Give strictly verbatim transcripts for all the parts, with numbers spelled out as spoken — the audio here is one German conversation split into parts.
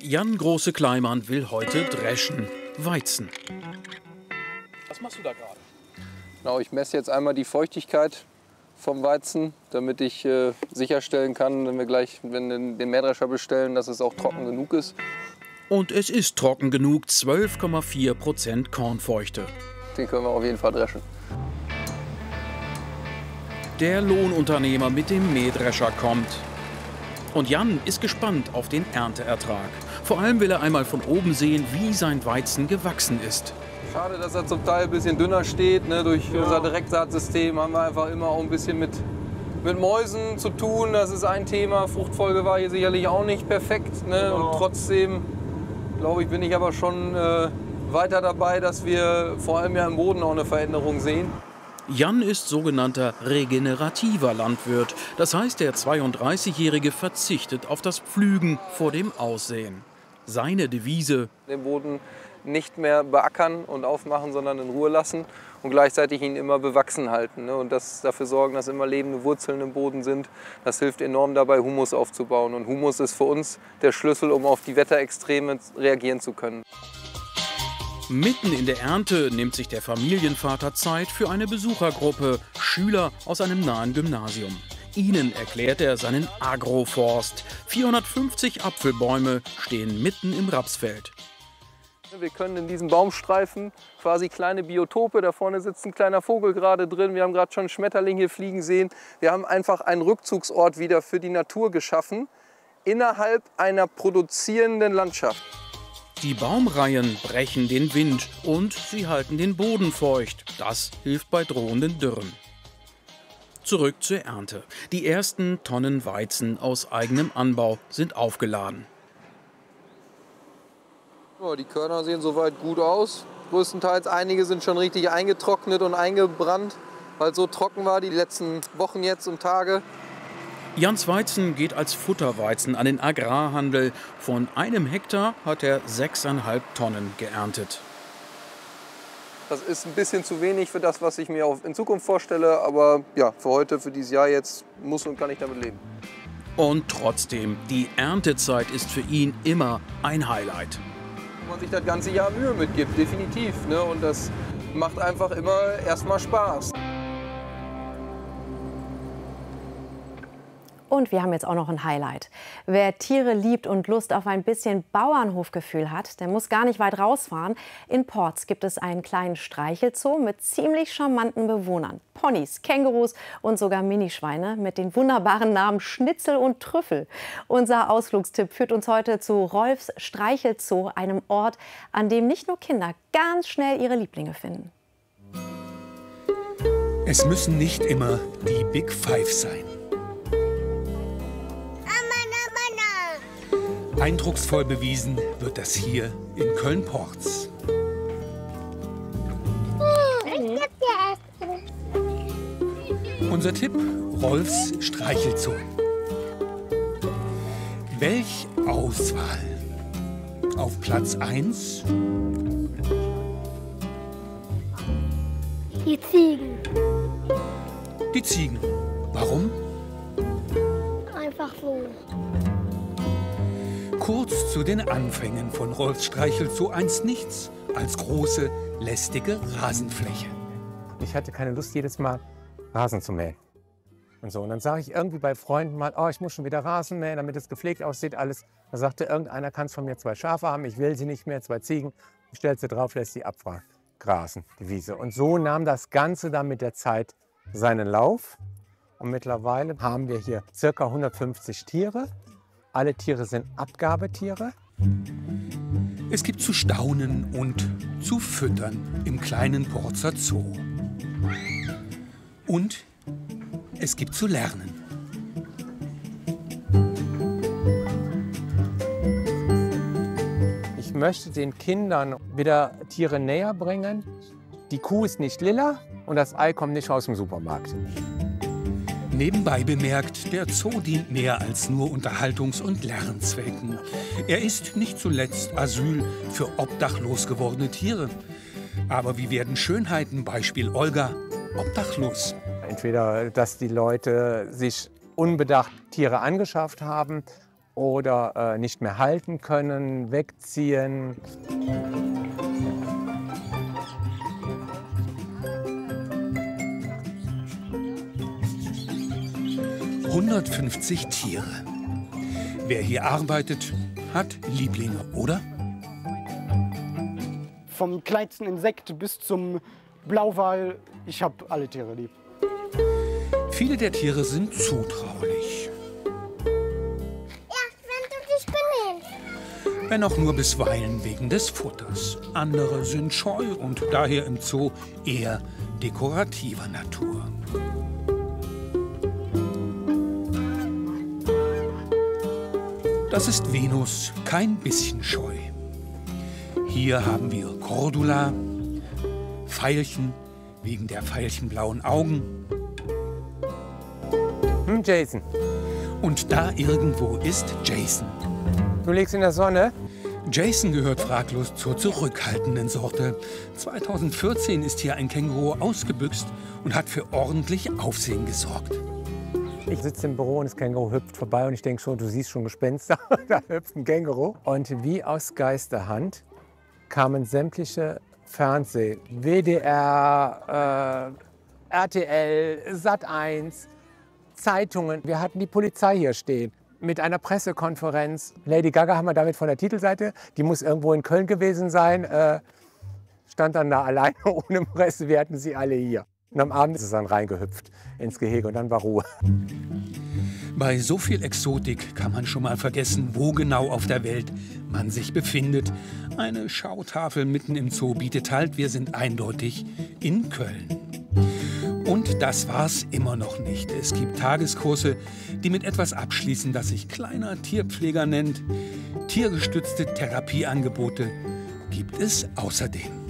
Jan Große-Kleimann will heute dreschen. Weizen. Was machst du da gerade? Genau, ich messe jetzt einmal die Feuchtigkeit vom Weizen, damit ich äh, sicherstellen kann, wenn wir gleich wenn wir den Mähdrescher bestellen, dass es auch trocken genug ist. Und es ist trocken genug, zwölf Komma vier Prozent Kornfeuchte. Den können wir auf jeden Fall dreschen. Der Lohnunternehmer mit dem Mähdrescher kommt. Und Jan ist gespannt auf den Ernteertrag. Vor allem will er einmal von oben sehen, wie sein Weizen gewachsen ist. Schade, dass er zum Teil ein bisschen dünner steht. Ne? Durch ja. unser Direktsaatsystem haben wir einfach immer auch ein bisschen mit, mit Mäusen zu tun. Das ist ein Thema. Fruchtfolge war hier sicherlich auch nicht perfekt. Ne? Genau. Und trotzdem, glaube ich, bin ich aber schon äh, weiter dabei, dass wir vor allem ja im Boden auch eine Veränderung sehen. Jan ist sogenannter regenerativer Landwirt. Das heißt, der zweiunddreißigjährige verzichtet auf das Pflügen vor dem Aussehen. Seine Devise: den Boden nicht mehr beackern und aufmachen, sondern in Ruhe lassen und gleichzeitig ihn immer bewachsen halten. Ne? Und das, dafür sorgen, dass immer lebende Wurzeln im Boden sind. Das hilft enorm dabei, Humus aufzubauen. Und Humus ist für uns der Schlüssel, um auf die Wetterextreme reagieren zu können. Mitten in der Ernte nimmt sich der Familienvater Zeit für eine Besuchergruppe, Schüler aus einem nahen Gymnasium. Ihnen erklärt er seinen Agroforst. vierhundertfünfzig Apfelbäume stehen mitten im Rapsfeld. Wir können in diesem Baumstreifen quasi kleine Biotope, da vorne sitzt ein kleiner Vogel gerade drin, wir haben gerade schon einen Schmetterling hier fliegen sehen. Wir haben einfach einen Rückzugsort wieder für die Natur geschaffen, innerhalb einer produzierenden Landschaft. Die Baumreihen brechen den Wind und sie halten den Boden feucht. Das hilft bei drohenden Dürren. Zurück zur Ernte. Die ersten Tonnen Weizen aus eigenem Anbau sind aufgeladen. Ja, die Körner sehen soweit gut aus. Größtenteils einige sind schon richtig eingetrocknet und eingebrannt, weil es so trocken war die letzten Wochen jetzt und Tage. Jans Weizen geht als Futterweizen an den Agrarhandel. Von einem Hektar hat er sechseinhalb Tonnen geerntet. Das ist ein bisschen zu wenig für das, was ich mir auch in Zukunft vorstelle. Aber ja, für heute, für dieses Jahr jetzt muss und kann ich damit leben. Und trotzdem, die Erntezeit ist für ihn immer ein Highlight. Wo man sich das ganze Jahr Mühe mitgibt, definitiv. Ne? Und das macht einfach immer erstmal Spaß. Und wir haben jetzt auch noch ein Highlight. Wer Tiere liebt und Lust auf ein bisschen Bauernhofgefühl hat, der muss gar nicht weit rausfahren. In Porz gibt es einen kleinen Streichelzoo mit ziemlich charmanten Bewohnern. Ponys, Kängurus und sogar Minischweine mit den wunderbaren Namen Schnitzel und Trüffel. Unser Ausflugstipp führt uns heute zu Rolfs Streichelzoo, einem Ort, an dem nicht nur Kinder ganz schnell ihre Lieblinge finden. Es müssen nicht immer die Big Five sein. Eindrucksvoll bewiesen wird das hier in Köln-Porz. Unser Tipp: Rolfs Streichelzoo. Welch Auswahl! Auf Platz eins die Ziegen. Die Ziegen. Warum? Einfach so. Kurz zu den Anfängen von Rolfs Streichelzoo einst nichts als große, lästige Rasenfläche. Ich hatte keine Lust, jedes Mal Rasen zu mähen. Und so. Und dann sage ich irgendwie bei Freunden mal, oh, ich muss schon wieder Rasen mähen, damit es gepflegt aussieht, alles. Da sagte irgendeiner, kannst von mir zwei Schafe haben, ich will sie nicht mehr, zwei Ziegen. Ich stelle sie drauf, lässt sie abgrasen, die Wiese. Und so nahm das Ganze dann mit der Zeit seinen Lauf. Und mittlerweile haben wir hier ca. hundertfünfzig Tiere. Alle Tiere sind Abgabetiere. Es gibt zu staunen und zu füttern im kleinen Porzer Zoo. Und es gibt zu lernen. Ich möchte den Kindern wieder Tiere näher bringen. Die Kuh ist nicht lila und das Ei kommt nicht aus dem Supermarkt. Nebenbei bemerkt, der Zoo dient mehr als nur Unterhaltungs- und Lernzwecken. Er ist nicht zuletzt Asyl für obdachlos gewordene Tiere. Aber wie werden Schönheiten, Beispiel Olga, obdachlos? Entweder, dass die Leute sich unbedacht Tiere angeschafft haben oder äh, nicht mehr halten können, wegziehen. hundertfünfzig Tiere. Wer hier arbeitet, hat Lieblinge, oder? Vom kleinsten Insekt bis zum Blauwal, ich habe alle Tiere lieb. Viele der Tiere sind zutraulich. Ja, wenn du dich benimmst. Wenn auch nur bisweilen wegen des Futters. Andere sind scheu und daher im Zoo eher dekorativer Natur. Das ist Venus, kein bisschen scheu. Hier haben wir Cordula, Veilchen wegen der veilchenblauen Augen. Hm, Jason. Und da irgendwo ist Jason. Du liegst in der Sonne? Jason gehört fraglos zur zurückhaltenden Sorte. zweitausendvierzehn ist hier ein Känguru ausgebüxt und hat für ordentlich Aufsehen gesorgt. Ich sitze im Büro und das Känguru hüpft vorbei und ich denke schon, du siehst schon Gespenster, da hüpft ein Känguru. Und wie aus Geisterhand kamen sämtliche Fernseh, W D R, äh, R T L, Sat eins, Zeitungen. Wir hatten die Polizei hier stehen mit einer Pressekonferenz. Lady Gaga haben wir damit von der Titelseite, die muss irgendwo in Köln gewesen sein, äh, stand dann da alleine ohne Presse, wir hatten sie alle hier. Und am Abend ist es dann reingehüpft ins Gehege und dann war Ruhe. Bei so viel Exotik kann man schon mal vergessen, wo genau auf der Welt man sich befindet. Eine Schautafel mitten im Zoo bietet halt, wir sind eindeutig in Köln. Und das war's immer noch nicht. Es gibt Tageskurse, die mit etwas abschließen, das sich kleiner Tierpfleger nennt. Tiergestützte Therapieangebote gibt es außerdem.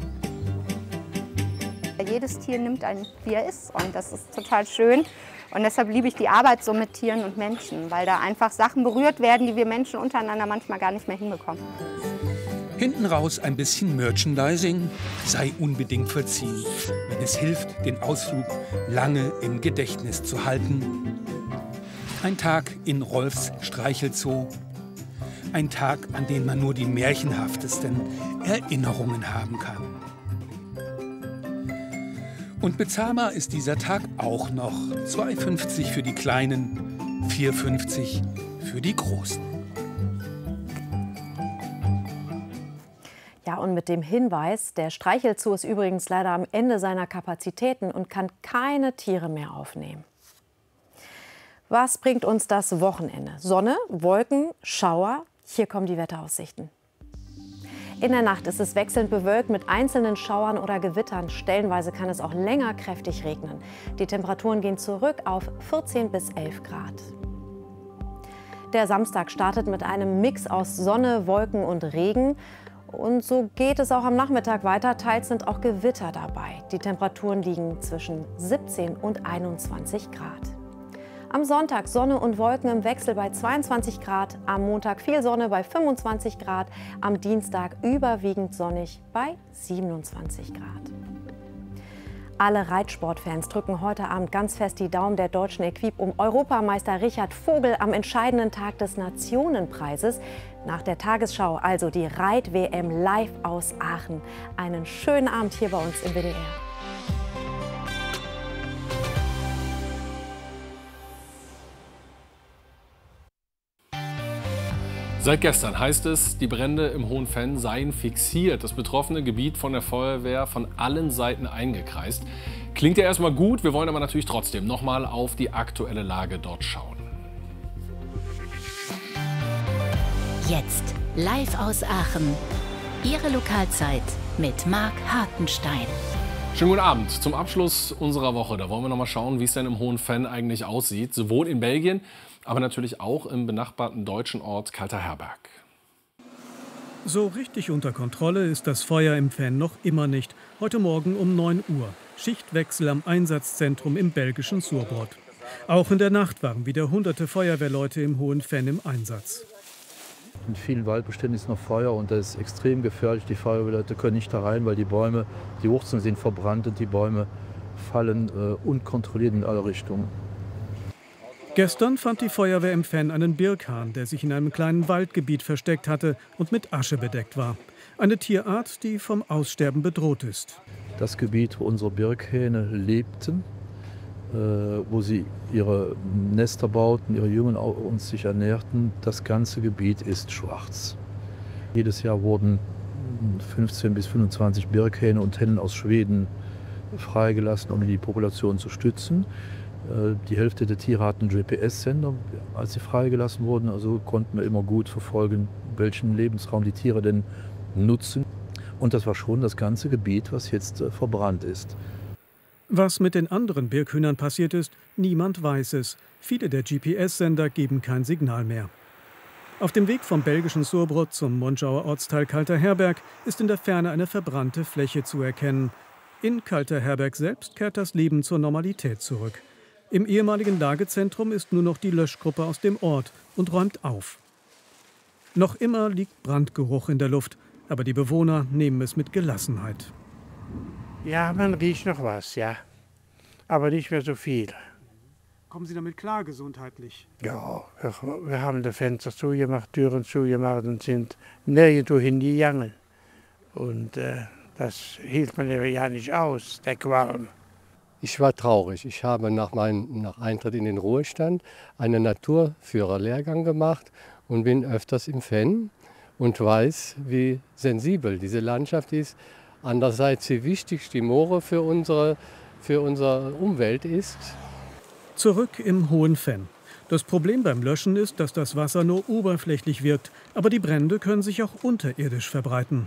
Jedes Tier nimmt einen, wie er ist, und das ist total schön. Und deshalb liebe ich die Arbeit so mit Tieren und Menschen, weil da einfach Sachen berührt werden, die wir Menschen untereinander manchmal gar nicht mehr hinbekommen. Hinten raus ein bisschen Merchandising sei unbedingt verziehen, wenn es hilft, den Ausflug lange im Gedächtnis zu halten. Ein Tag in Rolfs Streichelzoo. Ein Tag, an den man nur die märchenhaftesten Erinnerungen haben kann. Und bezahlbar ist dieser Tag auch noch. zwei fünfzig für die Kleinen, vier fünfzig für die Großen. Ja, und mit dem Hinweis, der Streichelzoo ist übrigens leider am Ende seiner Kapazitäten und kann keine Tiere mehr aufnehmen. Was bringt uns das Wochenende? Sonne, Wolken, Schauer. Hier kommen die Wetteraussichten. In der Nacht ist es wechselnd bewölkt mit einzelnen Schauern oder Gewittern. Stellenweise kann es auch länger kräftig regnen. Die Temperaturen gehen zurück auf vierzehn bis elf Grad. Der Samstag startet mit einem Mix aus Sonne, Wolken und Regen. Und so geht es auch am Nachmittag weiter. Teils sind auch Gewitter dabei. Die Temperaturen liegen zwischen siebzehn und einundzwanzig Grad. Am Sonntag Sonne und Wolken im Wechsel bei zweiundzwanzig Grad, am Montag viel Sonne bei fünfundzwanzig Grad, am Dienstag überwiegend sonnig bei siebenundzwanzig Grad. Alle Reitsportfans drücken heute Abend ganz fest die Daumen der deutschen Equipe um Europameister Richard Vogel am entscheidenden Tag des Nationenpreises. Nach der Tagesschau also die Reit-W M live aus Aachen. Einen schönen Abend hier bei uns im W D R. Seit gestern heißt es, die Brände im Hohen Venn seien fixiert. Das betroffene Gebiet von der Feuerwehr von allen Seiten eingekreist. Klingt ja erstmal gut, wir wollen aber natürlich trotzdem noch mal auf die aktuelle Lage dort schauen. Jetzt live aus Aachen. Ihre Lokalzeit mit Marc Hartenstein. Schönen guten Abend zum Abschluss unserer Woche. Da wollen wir noch mal schauen, wie es denn im Hohen Venn eigentlich aussieht. Sowohl in Belgien, aber natürlich auch im benachbarten deutschen Ort Kalterherberg. So richtig unter Kontrolle ist das Feuer im Venn noch immer nicht. Heute Morgen um neun Uhr. Schichtwechsel am Einsatzzentrum im belgischen Surbrot. Auch in der Nacht waren wieder hunderte Feuerwehrleute im Hohen Venn im Einsatz. In vielen Waldbeständen ist noch Feuer und das ist extrem gefährlich. Die Feuerwehrleute können nicht da rein, weil die Bäume, die Wurzeln sind verbrannt und die Bäume fallen äh, unkontrolliert in alle Richtungen. Gestern fand die Feuerwehr im Fenn einen Birkhahn, der sich in einem kleinen Waldgebiet versteckt hatte und mit Asche bedeckt war. Eine Tierart, die vom Aussterben bedroht ist. Das Gebiet, wo unsere Birkhähne lebten, äh, wo sie ihre Nester bauten, ihre Jungen und sich ernährten, das ganze Gebiet ist schwarz. Jedes Jahr wurden fünfzehn bis fünfundzwanzig Birkhähne und Hennen aus Schweden freigelassen, um die Population zu stützen. Die Hälfte der Tiere hatten G P S-Sender, als sie freigelassen wurden. Also konnten wir immer gut verfolgen, welchen Lebensraum die Tiere denn nutzen. Und das war schon das ganze Gebiet, was jetzt äh, verbrannt ist. Was mit den anderen Birkhühnern passiert ist, niemand weiß es. Viele der G P S-Sender geben kein Signal mehr. Auf dem Weg vom belgischen Surbrot zum Monschauer Ortsteil Kalterherberg ist in der Ferne eine verbrannte Fläche zu erkennen. In Kalterherberg selbst kehrt das Leben zur Normalität zurück. Im ehemaligen Lagezentrum ist nur noch die Löschgruppe aus dem Ort und räumt auf. Noch immer liegt Brandgeruch in der Luft, aber die Bewohner nehmen es mit Gelassenheit. Ja, man riecht noch was, ja. Aber nicht mehr so viel. Kommen Sie damit klar, gesundheitlich? Ja, wir, wir haben die Fenster zugemacht, Türen zugemacht und sind nirgendwo hingegangen. Und äh, das hielt man ja nicht aus, der Qualm. Ich war traurig. Ich habe nach meinem nach Eintritt in den Ruhestand einen Naturführerlehrgang gemacht und bin öfters im Fenn und weiß, wie sensibel diese Landschaft ist. Andererseits, wie wichtig die Moore für unsere, für unsere Umwelt ist. Zurück im Hohen Fenn. Das Problem beim Löschen ist, dass das Wasser nur oberflächlich wirkt, aber die Brände können sich auch unterirdisch verbreiten.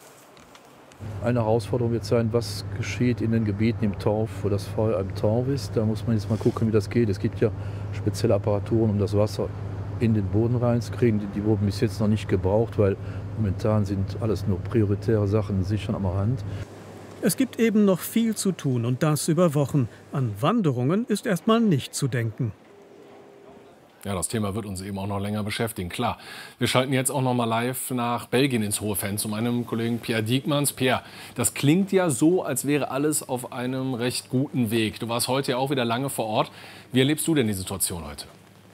Eine Herausforderung wird sein, was geschieht in den Gebieten im Torf, wo das Feuer im Torf ist. Da muss man jetzt mal gucken, wie das geht. Es gibt ja spezielle Apparaturen, um das Wasser in den Boden reinzukriegen. Die, die wurden bis jetzt noch nicht gebraucht, weil momentan sind alles nur prioritäre Sachen sichern am Rand. Es gibt eben noch viel zu tun und das über Wochen. An Wanderungen ist erstmal nicht zu denken. Ja, das Thema wird uns eben auch noch länger beschäftigen, klar. Wir schalten jetzt auch noch mal live nach Belgien ins Hohe Fenn zu meinem Kollegen Pierre Diekmanns. Pierre, das klingt ja so, als wäre alles auf einem recht guten Weg. Du warst heute ja auch wieder lange vor Ort. Wie erlebst du denn die Situation heute?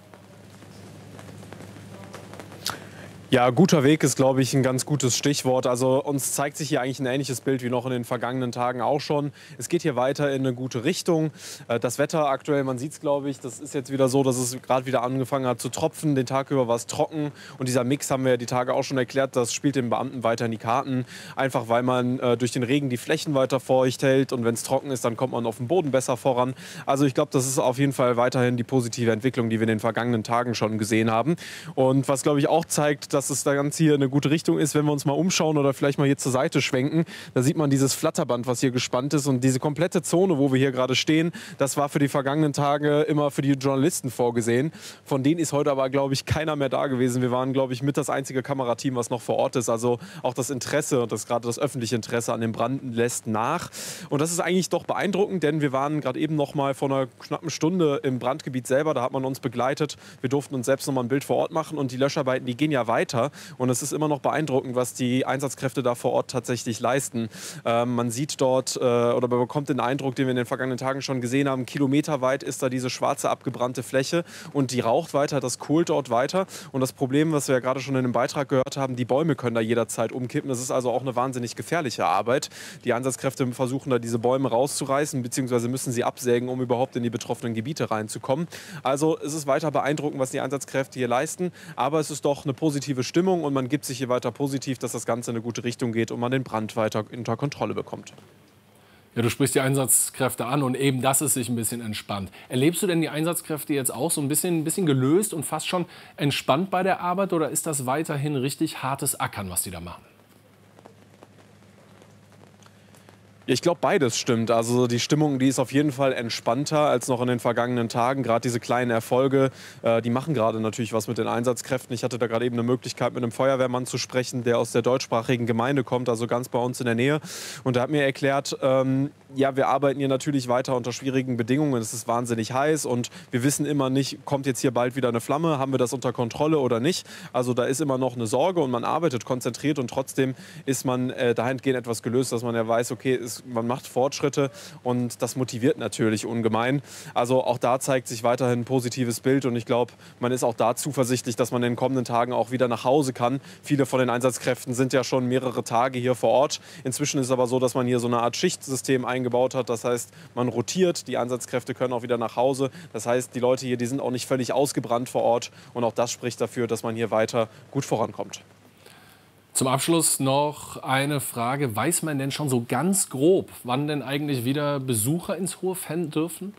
Ja, guter Weg ist, glaube ich, ein ganz gutes Stichwort. Also uns zeigt sich hier eigentlich ein ähnliches Bild wie noch in den vergangenen Tagen auch schon. Es geht hier weiter in eine gute Richtung. Das Wetter aktuell, man sieht es, glaube ich, das ist jetzt wieder so, dass es gerade wieder angefangen hat zu tropfen. Den Tag über war es trocken. Und dieser Mix haben wir ja die Tage auch schon erklärt, das spielt den Beamten weiter in die Karten. Einfach weil man äh, durch den Regen die Flächen weiter feucht hält. Und wenn es trocken ist, dann kommt man auf dem Boden besser voran. Also ich glaube, das ist auf jeden Fall weiterhin die positive Entwicklung, die wir in den vergangenen Tagen schon gesehen haben. Und was, glaube ich, auch zeigt, dass es da ganz hier eine gute Richtung ist, wenn wir uns mal umschauen oder vielleicht mal hier zur Seite schwenken, da sieht man dieses Flatterband, was hier gespannt ist, und diese komplette Zone, wo wir hier gerade stehen, das war für die vergangenen Tage immer für die Journalisten vorgesehen. Von denen ist heute aber, glaube ich, keiner mehr da gewesen. Wir waren, glaube ich, mit das einzige Kamerateam, was noch vor Ort ist. Also auch das Interesse und das gerade das öffentliche Interesse an den Brand lässt nach. Und das ist eigentlich doch beeindruckend, denn wir waren gerade eben noch mal vor einer knappen Stunde im Brandgebiet selber. Da hat man uns begleitet. Wir durften uns selbst noch mal ein Bild vor Ort machen, und die Löscharbeiten, die gehen ja weiter. Und es ist immer noch beeindruckend, was die Einsatzkräfte da vor Ort tatsächlich leisten. Ähm, man sieht dort äh, oder man bekommt den Eindruck, den wir in den vergangenen Tagen schon gesehen haben, kilometerweit ist da diese schwarze abgebrannte Fläche, und die raucht weiter, das kohlt dort weiter. Und das Problem, was wir ja gerade schon in dem Beitrag gehört haben, die Bäume können da jederzeit umkippen. Das ist also auch eine wahnsinnig gefährliche Arbeit. Die Einsatzkräfte versuchen da diese Bäume rauszureißen, beziehungsweise müssen sie absägen, um überhaupt in die betroffenen Gebiete reinzukommen. Also es ist weiter beeindruckend, was die Einsatzkräfte hier leisten, aber es ist doch eine positive Stimmung. Und man gibt sich hier weiter positiv, dass das Ganze in eine gute Richtung geht und man den Brand weiter unter Kontrolle bekommt. Ja, du sprichst die Einsatzkräfte an, und eben das ist sich ein bisschen entspannt. Erlebst du denn die Einsatzkräfte jetzt auch so ein bisschen, ein bisschen gelöst und fast schon entspannt bei der Arbeit, oder ist das weiterhin richtig hartes Ackern, was die da machen? Ich glaube, beides stimmt. Also die Stimmung, die ist auf jeden Fall entspannter als noch in den vergangenen Tagen. Gerade diese kleinen Erfolge, äh, die machen gerade natürlich was mit den Einsatzkräften. Ich hatte da gerade eben eine Möglichkeit, mit einem Feuerwehrmann zu sprechen, der aus der deutschsprachigen Gemeinde kommt, also ganz bei uns in der Nähe. Und der hat mir erklärt, ähm, ja, wir arbeiten hier natürlich weiter unter schwierigen Bedingungen. Es ist wahnsinnig heiß und wir wissen immer nicht, kommt jetzt hier bald wieder eine Flamme, haben wir das unter Kontrolle oder nicht. Also da ist immer noch eine Sorge und man arbeitet konzentriert, und trotzdem ist man äh, dahingehend etwas gelöst, dass man ja weiß, okay, es es, man macht Fortschritte und das motiviert natürlich ungemein. Also auch da zeigt sich weiterhin ein positives Bild und ich glaube, man ist auch da zuversichtlich, dass man in den kommenden Tagen auch wieder nach Hause kann. Viele von den Einsatzkräften sind ja schon mehrere Tage hier vor Ort. Inzwischen ist es aber so, dass man hier so eine Art Schichtsystem eingebaut hat. Das heißt, man rotiert, die Einsatzkräfte können auch wieder nach Hause. Das heißt, die Leute hier, die sind auch nicht völlig ausgebrannt vor Ort und auch das spricht dafür, dass man hier weiter gut vorankommt. Zum Abschluss noch eine Frage. Weiß man denn schon so ganz grob, wann denn eigentlich wieder Besucher ins Hohe Venn dürfen?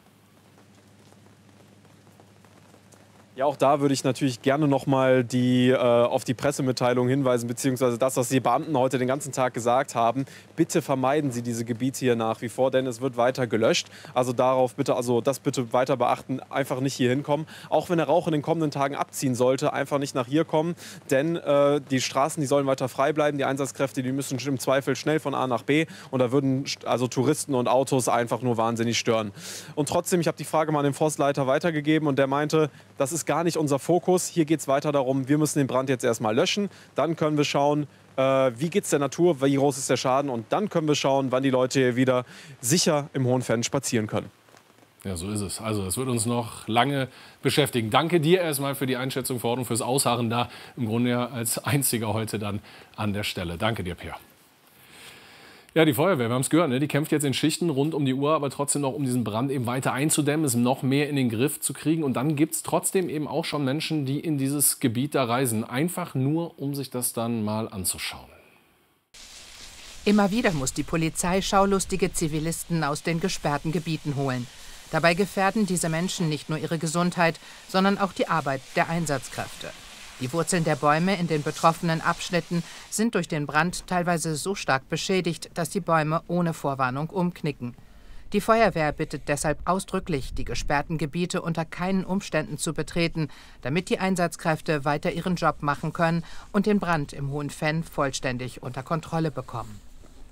Ja, auch da würde ich natürlich gerne noch mal die, äh, auf die Pressemitteilung hinweisen, beziehungsweise das, was die Beamten heute den ganzen Tag gesagt haben. Bitte vermeiden Sie diese Gebiete hier nach wie vor, denn es wird weiter gelöscht. Also darauf bitte, also das bitte weiter beachten, einfach nicht hier hinkommen. Auch wenn der Rauch in den kommenden Tagen abziehen sollte, einfach nicht nach hier kommen, denn äh, die Straßen, die sollen weiter frei bleiben. Die Einsatzkräfte, die müssen im Zweifel schnell von A nach B und da würden also Touristen und Autos einfach nur wahnsinnig stören. Und trotzdem, ich habe die Frage mal an den Forstleiter weitergegeben und der meinte, das ist gar nicht unser Fokus. Hier geht es weiter darum, wir müssen den Brand jetzt erstmal löschen. Dann können wir schauen, äh, wie geht es der Natur, wie groß ist der Schaden. Und dann können wir schauen, wann die Leute hier wieder sicher im Hohen Venn spazieren können. Ja, so ist es. Also, es wird uns noch lange beschäftigen. Danke dir erstmal für die Einschätzung vor Ort und fürs Ausharren da. Im Grunde ja als einziger heute dann an der Stelle. Danke dir, Peer. Ja, die Feuerwehr, wir haben es gehört, ne? Die kämpft jetzt in Schichten rund um die Uhr, aber trotzdem noch, um diesen Brand eben weiter einzudämmen, es noch mehr in den Griff zu kriegen. Und dann gibt es trotzdem eben auch schon Menschen, die in dieses Gebiet da reisen. Einfach nur, um sich das dann mal anzuschauen. Immer wieder muss die Polizei schaulustige Zivilisten aus den gesperrten Gebieten holen. Dabei gefährden diese Menschen nicht nur ihre Gesundheit, sondern auch die Arbeit der Einsatzkräfte. Die Wurzeln der Bäume in den betroffenen Abschnitten sind durch den Brand teilweise so stark beschädigt, dass die Bäume ohne Vorwarnung umknicken. Die Feuerwehr bittet deshalb ausdrücklich, die gesperrten Gebiete unter keinen Umständen zu betreten, damit die Einsatzkräfte weiter ihren Job machen können und den Brand im Hohen Venn vollständig unter Kontrolle bekommen.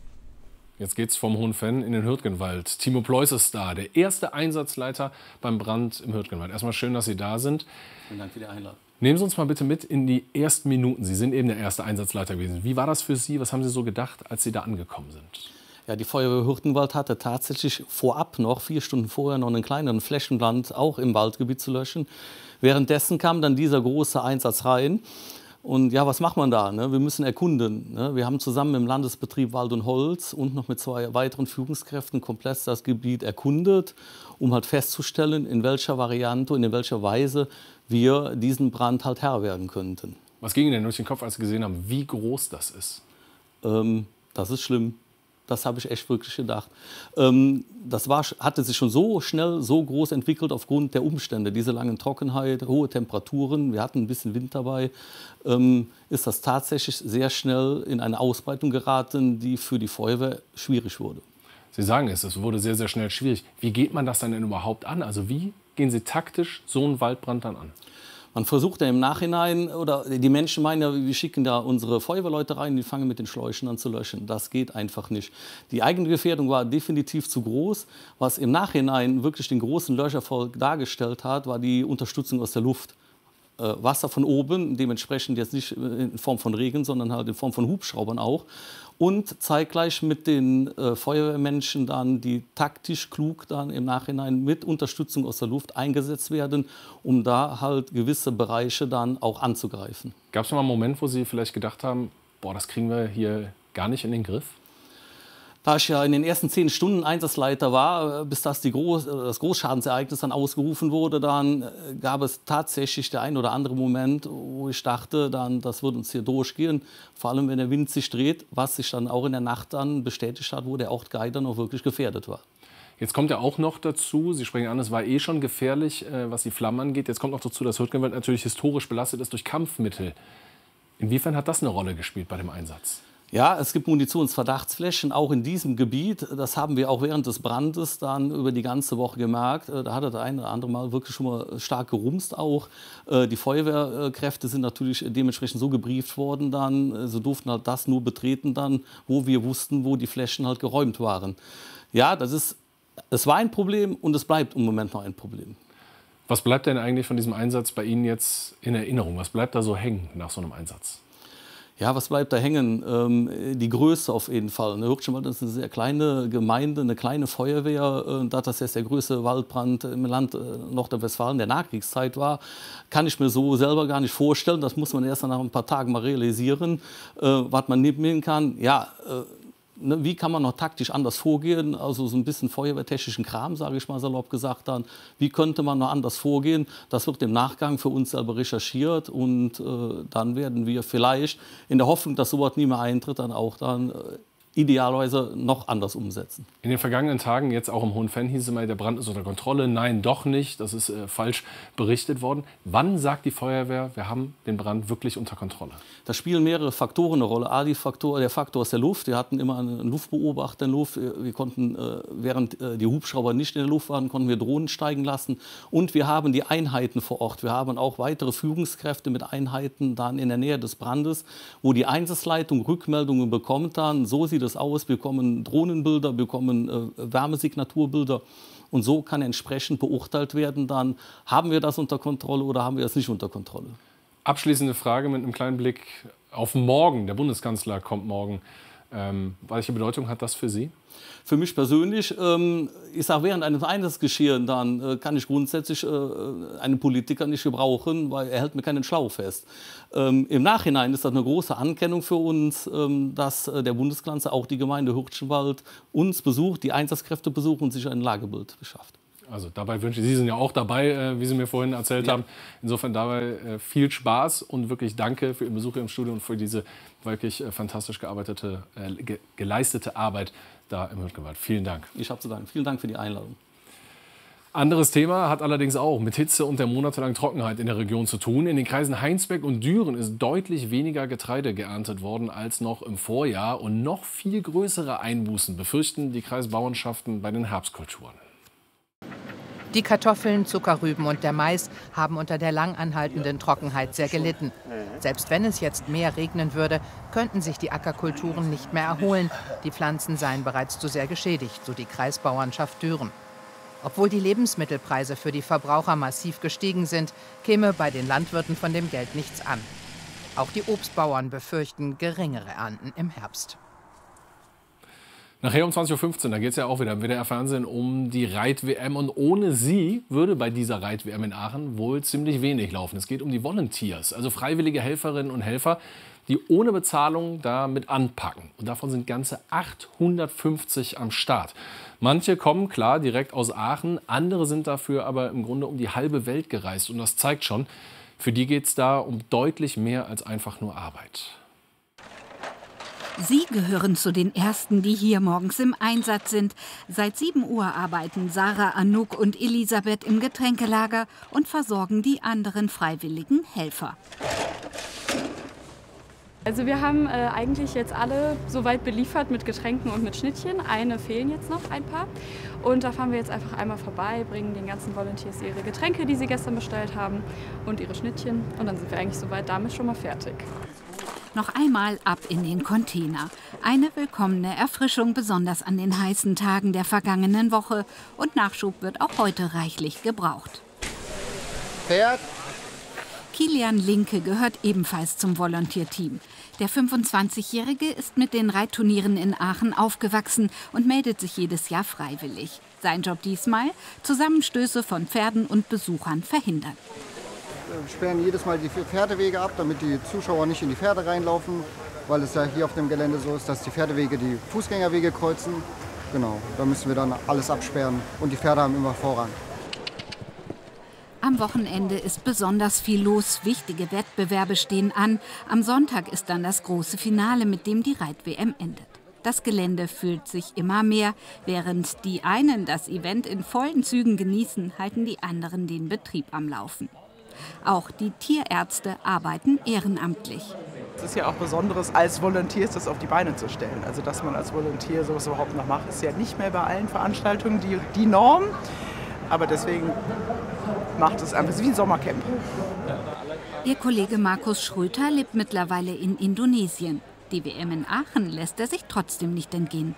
Jetzt geht's vom Hohen Venn in den Hürtgenwald. Timo Pleus ist da, der erste Einsatzleiter beim Brand im Hürtgenwald. Erstmal schön, dass Sie da sind. Vielen Dank für die Einladung. Nehmen Sie uns mal bitte mit in die ersten Minuten. Sie sind eben der erste Einsatzleiter gewesen. Wie war das für Sie? Was haben Sie so gedacht, als Sie da angekommen sind? Ja, die Feuerwehr Hürtgenwald hatte tatsächlich vorab noch, vier Stunden vorher, noch einen kleineren Flächenbrand auch im Waldgebiet zu löschen. Währenddessen kam dann dieser große Einsatz rein. Und ja, was macht man da? Ne? Wir müssen erkunden. Ne? Wir haben zusammen im Landesbetrieb Wald und Holz und noch mit zwei weiteren Führungskräften komplett das Gebiet erkundet, um halt festzustellen, in welcher Variante und in welcher Weise wir diesen Brand halt Herr werden könnten. Was ging Ihnen denn durch den Kopf, als Sie gesehen haben, wie groß das ist? Ähm, das ist schlimm. Das habe ich echt wirklich gedacht. Ähm, das war, hatte sich schon so schnell, so groß entwickelt aufgrund der Umstände. Diese langen Trockenheit, hohe Temperaturen, wir hatten ein bisschen Wind dabei. Ähm, ist das tatsächlich sehr schnell in eine Ausbreitung geraten, die für die Feuerwehr schwierig wurde. Sie sagen es, es wurde sehr, sehr schnell schwierig. Wie geht man das dann denn überhaupt an? Also wie gehen Sie taktisch so einen Waldbrand dann an? Man versucht ja im Nachhinein, oder die Menschen meinen ja, wir schicken da unsere Feuerwehrleute rein, die fangen mit den Schläuchen an zu löschen. Das geht einfach nicht. Die eigene Gefährdung war definitiv zu groß. Was im Nachhinein wirklich den großen Löscherfolg dargestellt hat, war die Unterstützung aus der Luft. Äh, Wasser von oben, dementsprechend jetzt nicht in Form von Regen, sondern halt in Form von Hubschraubern auch. Und zeitgleich mit den äh, Feuerwehrmenschen dann, die taktisch klug dann im Nachhinein mit Unterstützung aus der Luft eingesetzt werden, um da halt gewisse Bereiche dann auch anzugreifen. Gab es mal einen Moment, wo Sie vielleicht gedacht haben, boah, das kriegen wir hier gar nicht in den Griff? Da ich ja in den ersten zehn Stunden Einsatzleiter war, bis das, die Groß-, das Großschadensereignis dann ausgerufen wurde, dann gab es tatsächlich der ein oder andere Moment, wo ich dachte, dann, das wird uns hier durchgehen. Vor allem, wenn der Wind sich dreht, was sich dann auch in der Nacht dann bestätigt hat, wo der Ort Gei dann auch wirklich gefährdet war. Jetzt kommt ja auch noch dazu, Sie sprechen an, es war eh schon gefährlich, was die Flammen angeht. Jetzt kommt noch dazu, dass Hürtgenwald natürlich historisch belastet ist durch Kampfmittel. Inwiefern hat das eine Rolle gespielt bei dem Einsatz? Ja, es gibt Munitionsverdachtsflächen auch in diesem Gebiet. Das haben wir auch während des Brandes dann über die ganze Woche gemerkt. Da hat er das ein oder andere Mal wirklich schon mal stark gerumst auch. Die Feuerwehrkräfte sind natürlich dementsprechend so gebrieft worden dann. Sie durften halt das nur betreten dann, wo wir wussten, wo die Flächen halt geräumt waren. Ja, das ist, es war ein Problem und es bleibt im Moment noch ein Problem. Was bleibt denn eigentlich von diesem Einsatz bei Ihnen jetzt in Erinnerung? Was bleibt da so hängen nach so einem Einsatz? Ja, was bleibt da hängen? Ähm, die Größe auf jeden Fall. Hürtgenwald ist eine sehr kleine Gemeinde, eine kleine Feuerwehr. Äh, da das jetzt der größte Waldbrand im Land äh, Nordrhein-Westfalen der Nachkriegszeit war, kann ich mir so selber gar nicht vorstellen. Das muss man erst nach ein paar Tagen mal realisieren, äh, was man mitnehmen kann. Ja, äh, ne, wie kann man noch taktisch anders vorgehen? Also so ein bisschen feuerwehrtechnischen Kram, sage ich mal salopp gesagt dann. Wie könnte man noch anders vorgehen? Das wird im Nachgang für uns selber recherchiert und äh, dann werden wir vielleicht in der Hoffnung, dass sowas nie mehr eintritt, dann auch dann äh, idealerweise noch anders umsetzen. In den vergangenen Tagen, jetzt auch im Hohen Venn, hieß es immer, der Brand ist unter Kontrolle. Nein, doch nicht. Das ist äh, falsch berichtet worden. Wann sagt die Feuerwehr, wir haben den Brand wirklich unter Kontrolle? Da spielen mehrere Faktoren eine Rolle. A, die Faktor, der Faktor ist der Luft. Wir hatten immer einen Luftbeobachter in der Luft. Wir konnten, äh, während äh, die Hubschrauber nicht in der Luft waren, konnten wir Drohnen steigen lassen. Und wir haben die Einheiten vor Ort. Wir haben auch weitere Führungskräfte mit Einheiten dann in der Nähe des Brandes, wo die Einsatzleitung Rückmeldungen bekommt dann. So sieht es aus, wir bekommen Drohnenbilder, wir bekommen äh, Wärmesignaturbilder und so kann entsprechend beurteilt werden, dann haben wir das unter Kontrolle oder haben wir es nicht unter Kontrolle. Abschließende Frage mit einem kleinen Blick auf morgen. Der Bundeskanzler kommt morgen. Ähm, welche Bedeutung hat das für Sie? Für mich persönlich, ähm, ich sage, während eines Einsatzgeschehens dann äh, kann ich grundsätzlich äh, einen Politiker nicht gebrauchen, weil er hält mir keinen Schlauch fest. Ähm, Im Nachhinein ist das eine große Anerkennung für uns, ähm, dass äh, der Bundeskanzler auch die Gemeinde Hürtgenwald uns besucht, die Einsatzkräfte besucht und sich ein Lagebild beschafft. Also dabei wünsche ich, Sie sind ja auch dabei, äh, wie Sie mir vorhin erzählt ja. haben. Insofern dabei äh, viel Spaß und wirklich danke für Ihren Besuch hier im Studio und für diese wirklich äh, fantastisch gearbeitete, äh, ge geleistete Arbeit da im Hürtgenwald. Vielen Dank. Ich habe zu danken. Vielen Dank für die Einladung. Anderes Thema hat allerdings auch mit Hitze und der monatelangen Trockenheit in der Region zu tun. In den Kreisen Heinsberg und Düren ist deutlich weniger Getreide geerntet worden als noch im Vorjahr. Und noch viel größere Einbußen befürchten die Kreisbauernschaften bei den Herbstkulturen. Die Kartoffeln, Zuckerrüben und der Mais haben unter der lang anhaltenden Trockenheit sehr gelitten. Selbst wenn es jetzt mehr regnen würde, könnten sich die Ackerkulturen nicht mehr erholen. Die Pflanzen seien bereits zu sehr geschädigt, so die Kreisbauernschaft Düren. Obwohl die Lebensmittelpreise für die Verbraucher massiv gestiegen sind, käme bei den Landwirten von dem Geld nichts an. Auch die Obstbauern befürchten geringere Ernten im Herbst. Nachher um zwanzig Uhr fünfzehn, da geht es ja auch wieder im W D R-Fernsehen um die Reit-W M. Und ohne sie würde bei dieser Reit-W M in Aachen wohl ziemlich wenig laufen. Es geht um die Volunteers, also freiwillige Helferinnen und Helfer, die ohne Bezahlung da mit anpacken. Und davon sind ganze achthundertfünfzig am Start. Manche kommen, klar, direkt aus Aachen, andere sind dafür aber im Grunde um die halbe Welt gereist. Und das zeigt schon, für die geht es da um deutlich mehr als einfach nur Arbeit. Sie gehören zu den Ersten, die hier morgens im Einsatz sind. Seit sieben Uhr arbeiten Sarah, Anouk und Elisabeth im Getränkelager und versorgen die anderen freiwilligen Helfer. Also wir haben äh, eigentlich jetzt alle soweit beliefert mit Getränken und mit Schnittchen. Eine fehlen jetzt noch, ein paar. Und da fahren wir jetzt einfach einmal vorbei, bringen den ganzen Volunteers ihre Getränke, die sie gestern bestellt haben, und ihre Schnittchen. Und dann sind wir eigentlich soweit damit schon mal fertig. Noch einmal ab in den Container. Eine willkommene Erfrischung, besonders an den heißen Tagen der vergangenen Woche. Und Nachschub wird auch heute reichlich gebraucht. Pferd. Kilian Linke gehört ebenfalls zum Volontierteam. Der fünfundzwanzigjährige ist mit den Reitturnieren in Aachen aufgewachsen und meldet sich jedes Jahr freiwillig. Sein Job diesmal? Zusammenstöße von Pferden und Besuchern verhindern. Wir sperren jedes Mal die Pferdewege ab, damit die Zuschauer nicht in die Pferde reinlaufen, weil es ja hier auf dem Gelände so ist, dass die Pferdewege die Fußgängerwege kreuzen. Genau, da müssen wir dann alles absperren und die Pferde haben immer Vorrang. Am Wochenende ist besonders viel los, wichtige Wettbewerbe stehen an. Am Sonntag ist dann das große Finale, mit dem die Reit-W M endet. Das Gelände füllt sich immer mehr. Während die einen das Event in vollen Zügen genießen, halten die anderen den Betrieb am Laufen. Auch die Tierärzte arbeiten ehrenamtlich. Es ist ja auch Besonderes, als Volunteers das auf die Beine zu stellen. Also dass man als Volunteer sowas überhaupt noch macht, ist ja nicht mehr bei allen Veranstaltungen die, die Norm. Aber deswegen macht es einfach wie ein Sommercamp. Ihr Kollege Markus Schröter lebt mittlerweile in Indonesien. Die W M in Aachen lässt er sich trotzdem nicht entgehen.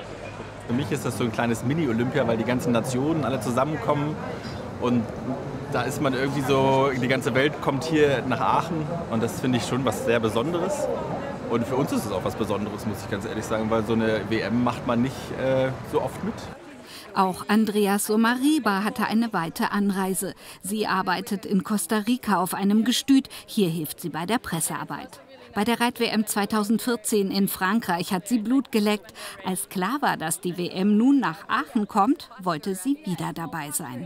Für mich ist das so ein kleines Mini-Olympia, weil die ganzen Nationen alle zusammenkommen und Da ist man irgendwie so, die ganze Welt kommt hier nach Aachen und das finde ich schon was sehr Besonderes. Und für uns ist es auch was Besonderes, muss ich ganz ehrlich sagen, weil so eine W M macht man nicht äh, so oft mit. Auch Andrea Somariba hatte eine weite Anreise. Sie arbeitet in Costa Rica auf einem Gestüt. Hier hilft sie bei der Pressearbeit. Bei der Reit-W M zweitausendvierzehn in Frankreich hat sie Blut geleckt. Als klar war, dass die W M nun nach Aachen kommt, wollte sie wieder dabei sein.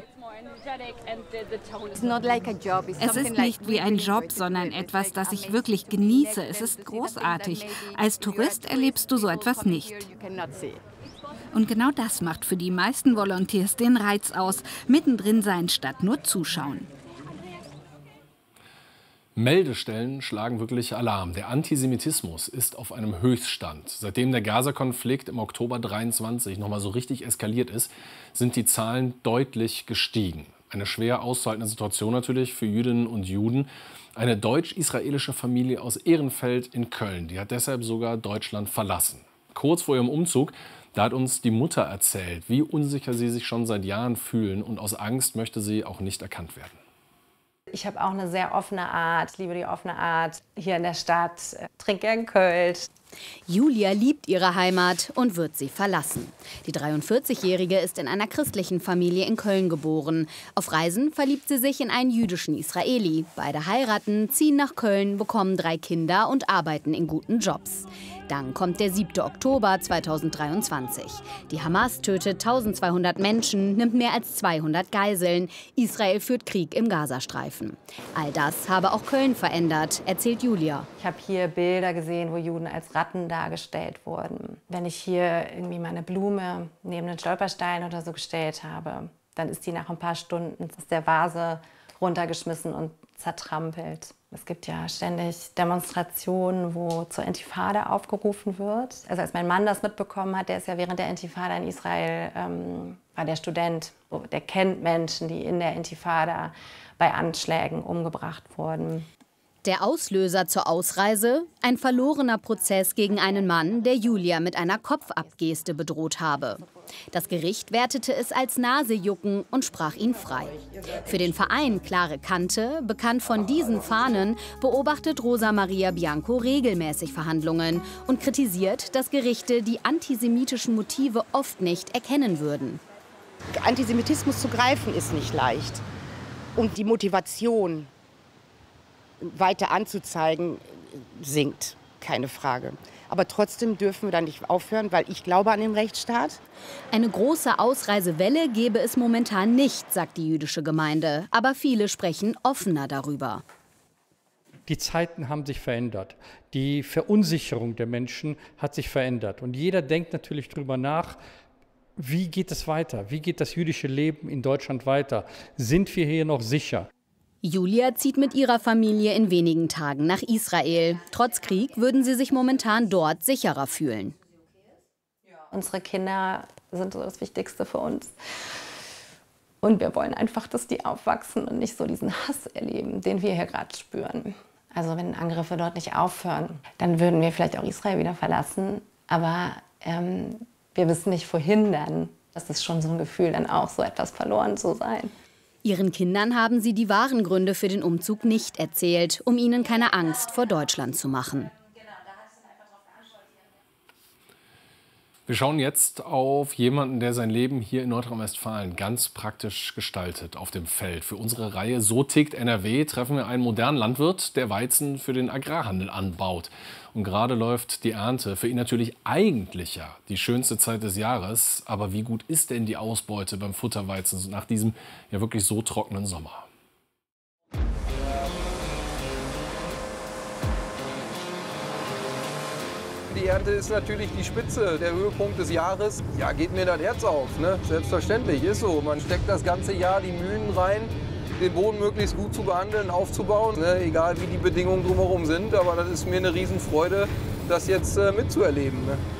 Es ist nicht wie ein Job, sondern etwas, das ich wirklich genieße. Es ist großartig. Als Tourist erlebst du so etwas nicht. Und genau das macht für die meisten Volunteers den Reiz aus. Mittendrin sein statt nur zuschauen. Meldestellen schlagen wirklich Alarm. Der Antisemitismus ist auf einem Höchststand. Seitdem der Gaza-Konflikt im Oktober dreiundzwanzig noch mal so richtig eskaliert ist, sind die Zahlen deutlich gestiegen. Eine schwer auszuhaltende Situation natürlich für Jüdinnen und Juden. Eine deutsch-israelische Familie aus Ehrenfeld in Köln, die hat deshalb sogar Deutschland verlassen. Kurz vor ihrem Umzug, da hat uns die Mutter erzählt, wie unsicher sie sich schon seit Jahren fühlen, und aus Angst möchte sie auch nicht erkannt werden. Ich habe auch eine sehr offene Art, liebe die offene Art hier in der Stadt, trinke gern Kölsch. Julia liebt ihre Heimat und wird sie verlassen. Die dreiundvierzigjährige ist in einer christlichen Familie in Köln geboren. Auf Reisen verliebt sie sich in einen jüdischen Israeli. Beide heiraten, ziehen nach Köln, bekommen drei Kinder und arbeiten in guten Jobs. Dann kommt der siebte Oktober zweitausenddreiundzwanzig. Die Hamas tötet eintausendzweihundert Menschen, nimmt mehr als zweihundert Geiseln. Israel führt Krieg im Gazastreifen. All das habe auch Köln verändert, erzählt Julia. Ich habe hier Bilder gesehen, wo Juden als Ratten dargestellt wurden. Wenn ich hier irgendwie meine Blume neben den Stolperstein oder so gestellt habe, dann ist die nach ein paar Stunden aus der Vase runtergeschmissen und zertrampelt. Es gibt ja ständig Demonstrationen, wo zur Intifada aufgerufen wird. Also als mein Mann das mitbekommen hat, der ist ja während der Intifada in Israel, ähm, war der Student, der kennt Menschen, die in der Intifada bei Anschlägen umgebracht wurden. Der Auslöser zur Ausreise? Ein verlorener Prozess gegen einen Mann, der Julia mit einer Kopfabgeste bedroht habe. Das Gericht wertete es als Nasejucken und sprach ihn frei. Für den Verein Klare Kante, bekannt von diesen Fahnen, beobachtet Rosa Maria Bianco regelmäßig Verhandlungen und kritisiert, dass Gerichte die antisemitischen Motive oft nicht erkennen würden. Antisemitismus zu greifen ist nicht leicht. Und die Motivation weiter anzuzeigen, sinkt, keine Frage. Aber trotzdem dürfen wir da nicht aufhören, weil ich glaube an den Rechtsstaat. Eine große Ausreisewelle gebe es momentan nicht, sagt die jüdische Gemeinde. Aber viele sprechen offener darüber. Die Zeiten haben sich verändert. Die Verunsicherung der Menschen hat sich verändert. Und jeder denkt natürlich darüber nach, wie geht es weiter? Wie geht das jüdische Leben in Deutschland weiter? Sind wir hier noch sicher? Julia zieht mit ihrer Familie in wenigen Tagen nach Israel. Trotz Krieg würden sie sich momentan dort sicherer fühlen. Unsere Kinder sind so das Wichtigste für uns. Und wir wollen einfach, dass die aufwachsen und nicht so diesen Hass erleben, den wir hier gerade spüren. Also wenn Angriffe dort nicht aufhören, dann würden wir vielleicht auch Israel wieder verlassen. Aber ähm, wir wissen nicht, wohin dann. Das ist schon so ein Gefühl, dann auch so etwas verloren zu sein. Ihren Kindern haben sie die wahren Gründe für den Umzug nicht erzählt, um ihnen keine Angst vor Deutschland zu machen. Wir schauen jetzt auf jemanden, der sein Leben hier in Nordrhein-Westfalen ganz praktisch gestaltet auf dem Feld. Für unsere Reihe So tickt N R W treffen wir einen modernen Landwirt, der Weizen für den Agrarhandel anbaut. Und gerade läuft die Ernte. Für ihn natürlich eigentlich ja die schönste Zeit des Jahres. Aber wie gut ist denn die Ausbeute beim Futterweizen nach diesem ja wirklich so trockenen Sommer? Die Ernte ist natürlich die Spitze, der Höhepunkt des Jahres. Ja, geht mir das Herz auf, ne? Selbstverständlich, ist so. Man steckt das ganze Jahr die Mühen rein, den Boden möglichst gut zu behandeln, aufzubauen, ne? Egal wie die Bedingungen drumherum sind. Aber das ist mir eine Riesenfreude, das jetzt äh, mitzuerleben. Ne?